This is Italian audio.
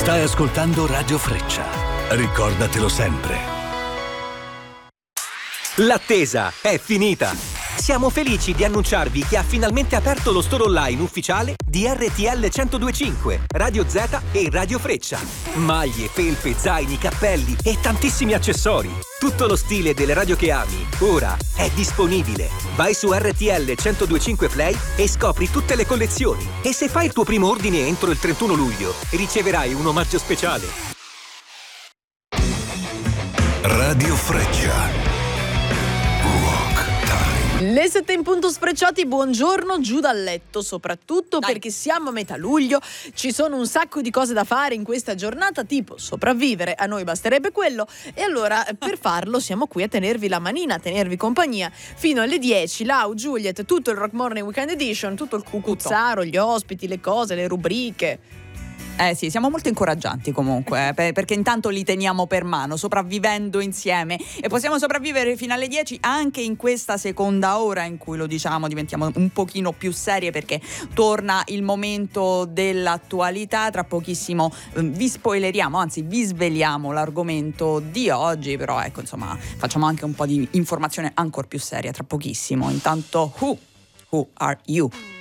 Stai ascoltando Radio Freccia. Ricordatelo sempre. L'attesa è finita! Siamo felici di annunciarvi che ha finalmente aperto lo store online ufficiale di RTL 102.5, Radio Z e Radio Freccia. Maglie, felpe, zaini, cappelli e tantissimi accessori. Tutto lo stile delle radio che ami, ora è disponibile. Vai su RTL 102.5 Play e scopri tutte le collezioni. E se fai il tuo primo ordine entro il 31 luglio, riceverai un omaggio speciale. Radio Freccia. Le 7 in punto Sfrecciati, buongiorno giù dal letto, soprattutto perché siamo a metà luglio, ci sono un sacco di cose da fare in questa giornata, tipo sopravvivere, a noi basterebbe quello, e allora per farlo siamo qui a tenervi la manina, a tenervi compagnia fino alle 10, Lau, Juliet, tutto il Rock Morning Weekend Edition, tutto il cucuzzaro, gli ospiti, le cose, le rubriche. Sì, siamo molto incoraggianti comunque, perché intanto li teniamo per mano, sopravvivendo insieme, e possiamo sopravvivere fino alle 10 anche in questa seconda ora in cui, lo diciamo, diventiamo un pochino più serie, perché torna il momento dell'attualità. Tra pochissimo vi spoileriamo, anzi vi sveliamo l'argomento di oggi, però ecco, insomma, facciamo anche un po' di informazione ancora più seria tra pochissimo. Intanto Who are you?